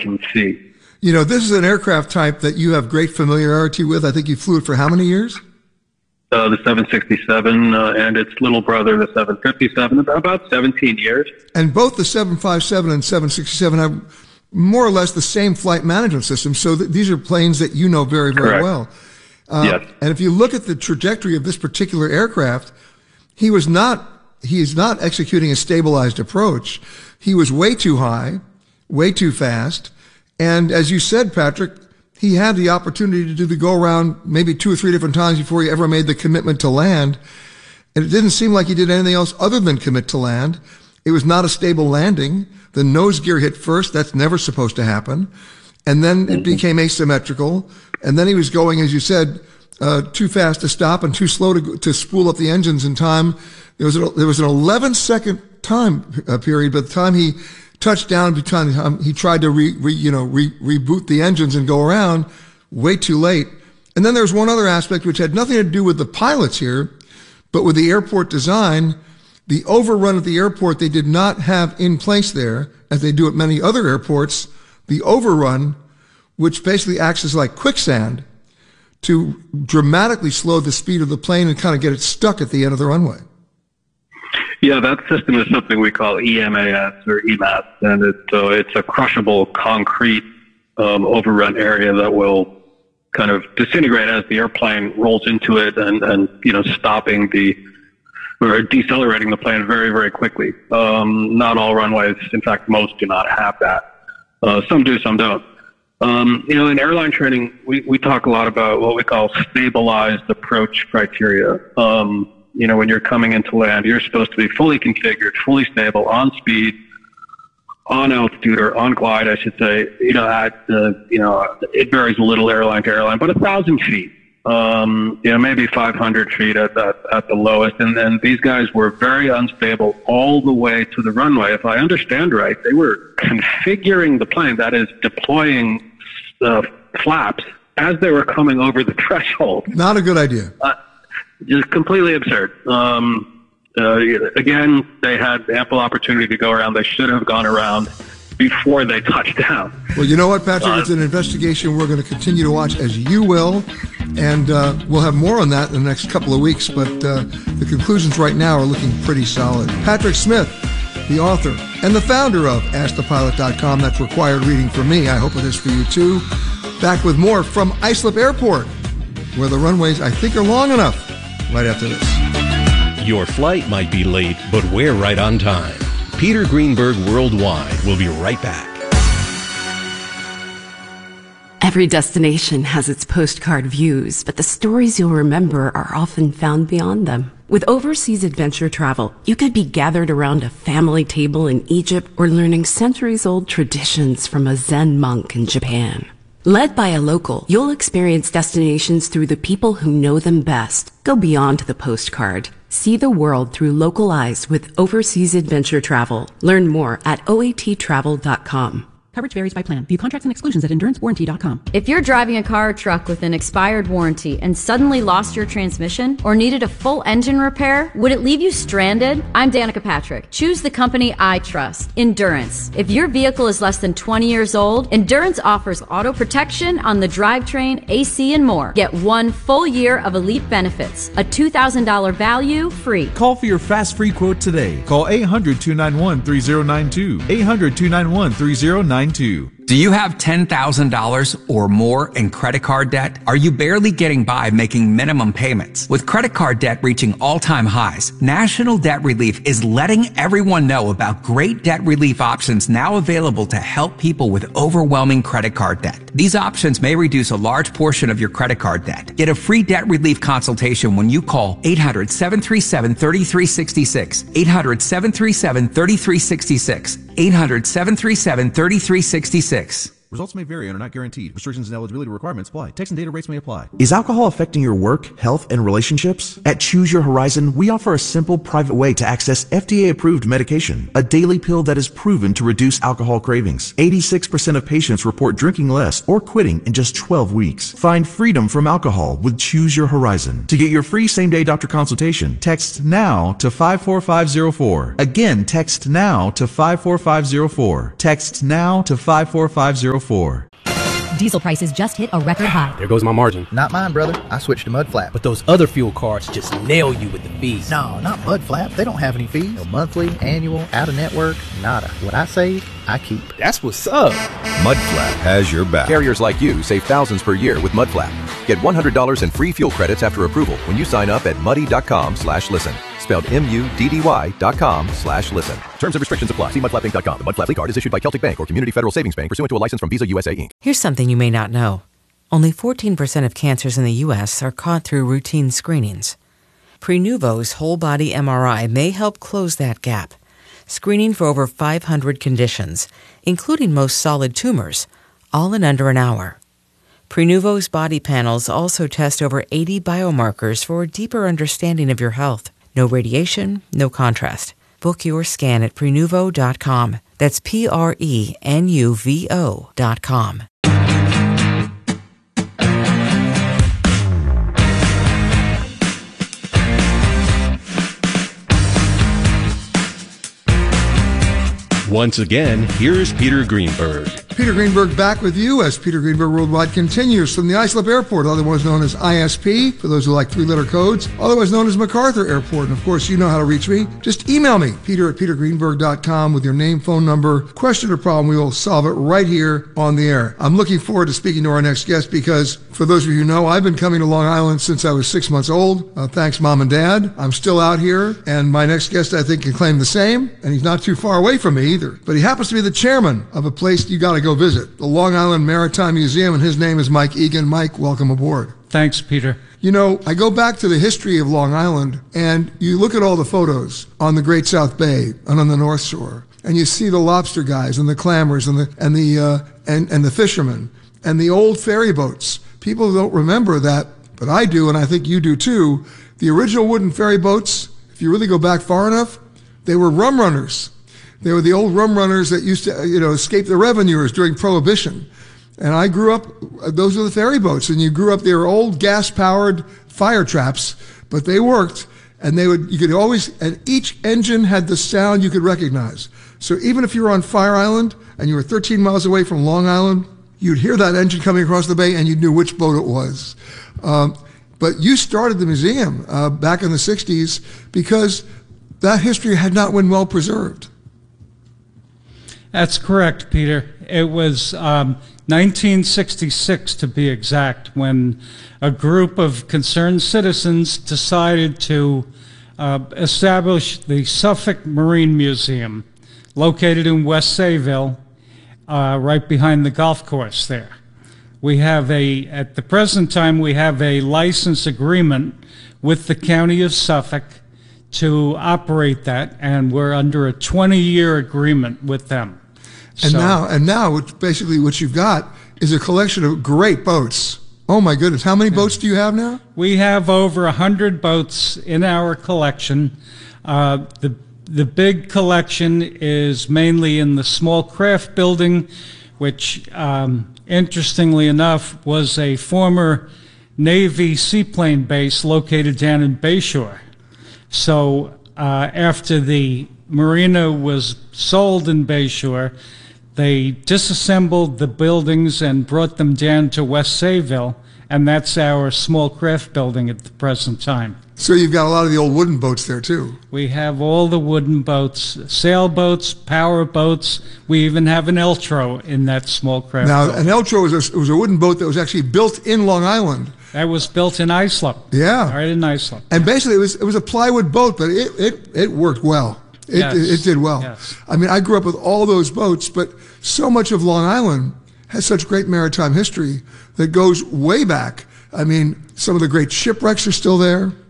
can see. You know, this is an aircraft type that you have great familiarity with. I think you flew it for how many years? The 767 and its little brother, the 757, about 17 years. And both the 757 and 767 have more or less the same flight management system. So these are planes that you know very, very Correct. well. Yes. And if you look at the trajectory of this particular aircraft, he is not executing a stabilized approach. He was way too high, way too fast. And as you said, Patrick, he had the opportunity to do the go-around maybe 2 or 3 different times before he ever made the commitment to land. And it didn't seem like he did anything else other than commit to land. It was not a stable landing. The nose gear hit first. That's never supposed to happen. And then it became asymmetrical. And then he was going, as you said, too fast to stop and too slow to spool up the engines in time. There was an 11-second time period by the time he touched down, he tried to reboot the engines and go around. Way too late. And then there's one other aspect which had nothing to do with the pilots here, but with the airport design. The overrun at the airport they did not have in place there, as they do at many other airports. The overrun, which basically acts as like quicksand to dramatically slow the speed of the plane and kind of get it stuck at the end of the runway. Yeah, that system is something we call EMAS or EMAS, and it's a crushable concrete overrun area that will kind of disintegrate as the airplane rolls into it and stopping or decelerating the plane very, very quickly. Not all runways, in fact, most do not have that. Some do, some don't. In airline training, we talk a lot about what we call stabilized approach criteria. When you're coming into land, you're supposed to be fully configured, fully stable, on speed, on altitude, or on glide, I should say. It varies a little airline to airline, but 1,000 feet. Maybe 500 feet at the lowest. And then these guys were very unstable all the way to the runway. If I understand right, they were configuring the plane, that is, deploying flaps as they were coming over the threshold. Not a good idea. Just completely absurd. Again, they had ample opportunity to go around. They should have gone around before they touched down. Well, you know what, Patrick? It's an investigation we're going to continue to watch, as you will, and we'll have more on that in the next couple of weeks, but the conclusions right now are looking pretty solid. Patrick Smith, the author and the founder of AskThePilot.com. That's required reading for me. I hope it is for you, too. Back with more from Islip Airport, where the runways, I think, are long enough, right after this. Your flight might be late, but we're right on time. Peter Greenberg Worldwide will be right back. Every destination has its postcard views, but the stories you'll remember are often found beyond them. With overseas adventure travel, you could be gathered around a family table in Egypt or learning centuries-old traditions from a Zen monk in Japan. Led by a local, you'll experience destinations through the people who know them best. Go beyond the postcard. See the world through local eyes with overseas adventure travel. Learn more at oattravel.com. Coverage varies by plan. View contracts and exclusions at endurancewarranty.com. If you're driving a car or truck with an expired warranty and suddenly lost your transmission or needed a full engine repair, would it leave you stranded? I'm Danica Patrick. Choose the company I trust, Endurance. If your vehicle is less than 20 years old, Endurance offers auto protection on the drivetrain, AC, and more. Get 1 full year of elite benefits, a $2,000 value free. Call for your fast free quote today. Call 800-291-3092. 800-291-3092. Do you have $10,000 or more in credit card debt? Are you barely getting by making minimum payments? With credit card debt reaching all-time highs, National Debt Relief is letting everyone know about great debt relief options now available to help people with overwhelming credit card debt. These options may reduce a large portion of your credit card debt. Get a free debt relief consultation when you call 800-737-3366, 800-737-3366, 800-737-3366. Results may vary and are not guaranteed. Restrictions and eligibility requirements apply. Text and data rates may apply. Is alcohol affecting your work, health, and relationships? At Choose Your Horizon, we offer a simple, private way to access FDA-approved medication, a daily pill that is proven to reduce alcohol cravings. 86% of patients report drinking less or quitting in just 12 weeks. Find freedom from alcohol with Choose Your Horizon. To get your free same-day doctor consultation, text NOW to 54504. Again, text NOW to 54504. Text NOW to 54504. Diesel prices just hit a record high. There goes my margin. Not mine, brother. I switched to Mudflap. But those other fuel cards just nail you with the fees. No, not Mudflap. They don't have any fees. No monthly, annual, out-of-network, nada. What I save, I keep. That's what's up. Mudflap has your back. Carriers like you save thousands per year with Mudflap. Get $100 in free fuel credits after approval when you sign up at muddy.com/listen. Spelled MUDDY.com/listen. Terms and restrictions apply. See mudflappinc.com. The Mudflap card is issued by Celtic Bank or Community Federal Savings Bank pursuant to a license from Visa USA Inc. Here's something you may not know. Only 14% of cancers in the U.S. are caught through routine screenings. Prenuvo's whole-body MRI may help close that gap, screening for over 500 conditions, including most solid tumors, all in under an hour. Prenuvo's body panels also test over 80 biomarkers for a deeper understanding of your health. No radiation, no contrast. Book your scan at Prenuvo.com. That's Prenuvo.com. Once again, here's Peter Greenberg. Peter Greenberg back with you as Peter Greenberg Worldwide continues from the Islip Airport, otherwise known as ISP, for those who like three-letter codes, otherwise known as MacArthur Airport. And of course, you know how to reach me. Just email me, peter@petergreenberg.com, with your name, phone number, question or problem. We will solve it right here on the air. I'm looking forward to speaking to our next guest because, for those of you who know, I've been coming to Long Island since I was 6 months old. Thanks, Mom and Dad. I'm still out here, and my next guest, I think, can claim the same, and he's not too far away from me either. But he happens to be the chairman of a place you got to go visit, the Long Island Maritime Museum, and his name is Mike Egan. Mike, welcome aboard. Thanks, Peter. You know, I go back to the history of Long Island, and you look at all the photos on the Great South Bay and on the North Shore, and you see the lobster guys and the clammers and the fishermen and the old ferry boats. People don't remember that, but I do, and I think you do too. The original wooden ferry boats, if you really go back far enough, they were rum runners. They were the old rum runners that used to, escape the revenuers during Prohibition. And I grew up, those were the ferry boats. And you grew up, they were old gas-powered fire traps, but they worked. And you could always, and each engine had the sound you could recognize. So even if you were on Fire Island and you were 13 miles away from Long Island, you'd hear that engine coming across the bay and you knew which boat it was. But you started the museum back in the 60s because that history had not been well preserved. That's correct, Peter. It was 1966, to be exact, when a group of concerned citizens decided to establish the Suffolk Marine Museum, located in West Sayville, right behind the golf course there. We have at the present time, we have a license agreement with the County of Suffolk to operate that, and we're under a 20-year agreement with them. And now, basically what you've got is a collection of great boats. Oh my goodness. How many boats do you have now? We have over 100 boats in our collection. The big collection is mainly in the small craft building, which, interestingly enough, was a former Navy seaplane base located down in Bayshore. So after the marina was sold in Bayshore, they disassembled the buildings and brought them down to West Sayville, and that's our small craft building at the present time. So you've got a lot of the old wooden boats there, too. We have all the wooden boats, sailboats, power boats. We even have an Eltro in that small craft building. An Eltro was a wooden boat that was actually built in Long Island. That was built in Islip. Yeah. Right in Islip. And basically it was a plywood boat, but it worked well. It did well. Yes. I mean, I grew up with all those boats, but so much of Long Island has such great maritime history that goes way back. I mean, some of the great shipwrecks are still there.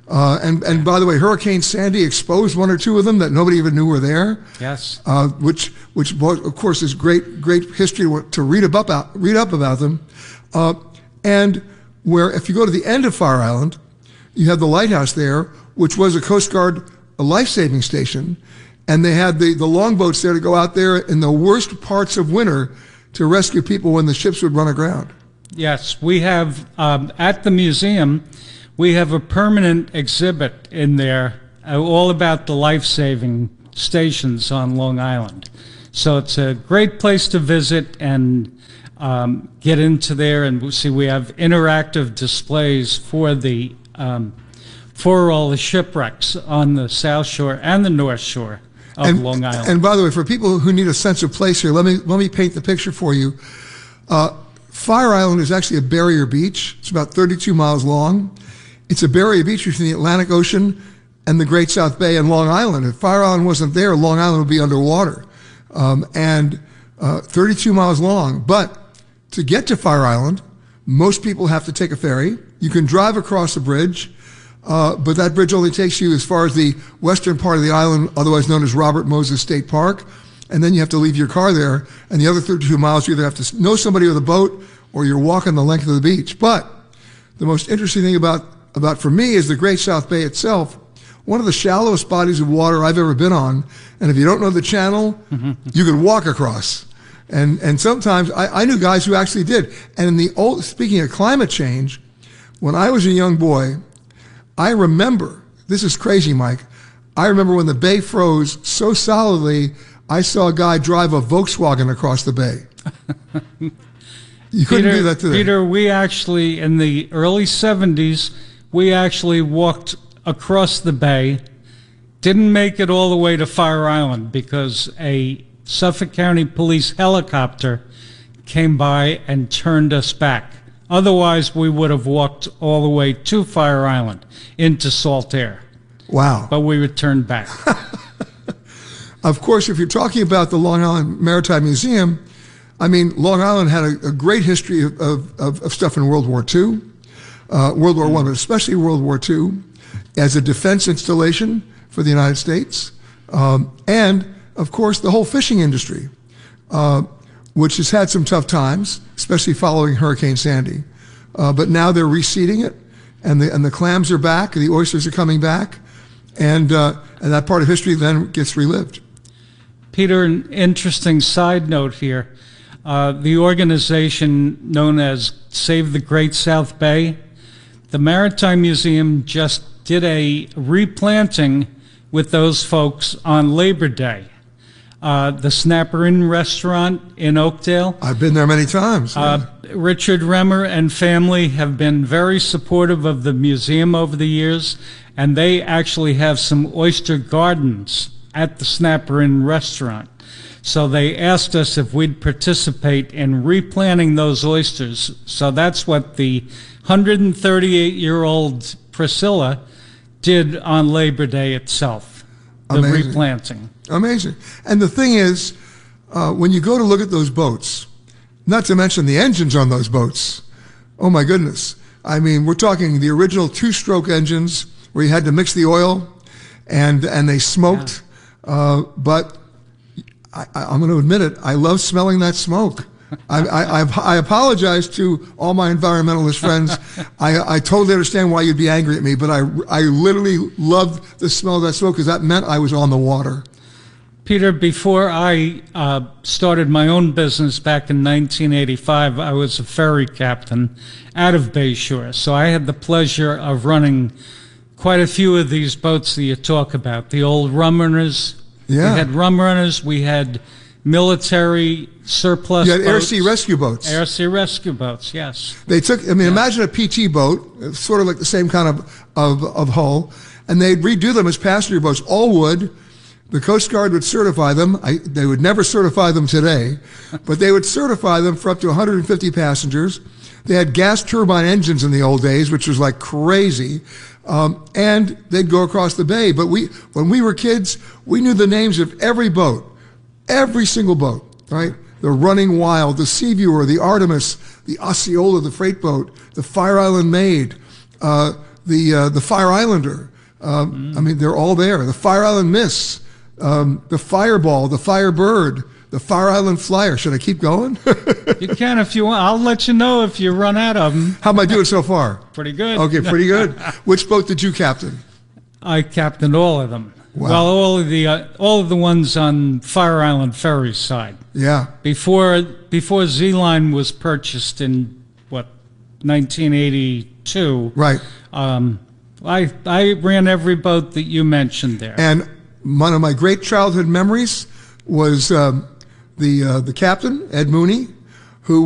And by the way, Hurricane Sandy exposed one or two of them that nobody even knew were there. Yes. Which of course is great history to read up about them. And where if you go to the end of Fire Island, you have the lighthouse there, which was a Coast Guard life-saving station, and they had the longboats there to go out there in the worst parts of winter to rescue people when the ships would run aground. Yes, we have at the museum. We have a permanent exhibit in there all about the life-saving stations on Long Island. So it's a great place to visit and get into there and see. We have interactive displays for all the shipwrecks on the South Shore and the North Shore of Long Island. And by the way, for people who need a sense of place here, let me paint the picture for you. Fire Island is actually a barrier beach. It's about 32 miles long. It's a barrier beach between the Atlantic Ocean and the Great South Bay and Long Island. If Fire Island wasn't there, Long Island would be underwater. 32 miles long. But to get to Fire Island, most people have to take a ferry. You can drive across the bridge, but that bridge only takes you as far as the western part of the island, otherwise known as Robert Moses State Park. And then you have to leave your car there. And the other 32 miles, you either have to know somebody with a boat or you're walking the length of the beach. But the most interesting thing about for me is the Great South Bay itself, one of the shallowest bodies of water I've ever been on. And if you don't know the channel, you can walk across. And sometimes I knew guys who actually did. And speaking of climate change, when I was a young boy, I remember, this is crazy, Mike, I remember when the bay froze so solidly, I saw a guy drive a Volkswagen across the bay. You couldn't do that today. Peter, we actually, in the early 70s, we actually walked across the bay, didn't make it all the way to Fire Island because a Suffolk County Police helicopter came by and turned us back. Otherwise, we would have walked all the way to Fire Island into Saltaire. Wow. But we returned back. Of course, if you're talking about the Long Island Maritime Museum, I mean, Long Island had a great history of stuff in World War II, World War I, but especially World War II, as a defense installation for the United States. And, of course, the whole fishing industry, which has had some tough times, especially following Hurricane Sandy. But now they're reseeding it, and the clams are back, the oysters are coming back, and that part of history then gets relived. Peter, an interesting side note here. The organization known as Save the Great South Bay, the Maritime Museum just did a replanting with those folks on Labor Day. The Snapper Inn restaurant in Oakdale. I've been there many times. Yeah. Richard Remmer and family have been very supportive of the museum over the years, and they actually have some oyster gardens at the Snapper Inn restaurant. So they asked us if we'd participate in replanting those oysters. So that's what the 138-year-old Priscilla did on Labor Day itself, the replanting. Amazing. And the thing is, when you go to look at those boats, not to mention the engines on those boats, oh my goodness. I mean, we're talking the original two-stroke engines where you had to mix the oil and they smoked. Yeah. But I'm going to admit it, I love smelling that smoke. I apologize to all my environmentalist friends. I totally understand why you'd be angry at me, but I literally loved the smell of that smoke because that meant I was on the water. Peter, before I started my own business back in 1985, I was a ferry captain out of Bayshore. So I had the pleasure of running quite a few of these boats that you talk about, the old rum runners. Yeah. We had rum runners, we had military surplus boats. You had air-sea rescue boats. Air-sea rescue boats, yes. They took, imagine a PT boat, sort of like the same kind of hull, and they'd redo them as passenger boats, all wood. The Coast Guard would certify them. They would never certify them today, but they would certify them for up to 150 passengers. They had gas turbine engines in the old days, which was like crazy, and they'd go across the bay. But when we were kids, we knew the names of every boat, every single boat, right? The Running Wild, the Seaviewer, the Artemis, the Osceola, the freight boat, the Fire Island Maid, the the Fire Islander. I mean, they're all there. The Fire Island Miss, the Fireball, the Firebird, the Fire Island Flyer. Should I keep going? You can if you want. I'll let you know if you run out of them. How am I doing so far? Pretty good. Okay, pretty good. Which boat did you captain? I captained all of them. Wow. Well, all of the ones on Fire Island Ferry's side. Yeah. Before Z-Line was purchased in 1982. Right. I ran every boat that you mentioned there. And one of my great childhood memories was the captain, Ed Mooney,